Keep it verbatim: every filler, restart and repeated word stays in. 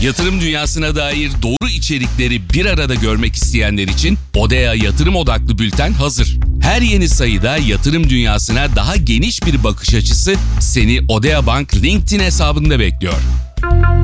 Yatırım dünyasına dair doğru içerikleri bir arada görmek isteyenler için Odea Yatırım Odaklı Bülten hazır. Her yeni sayıda yatırım dünyasına daha geniş bir bakış açısı seni Odea Bank LinkedIn hesabında bekliyor.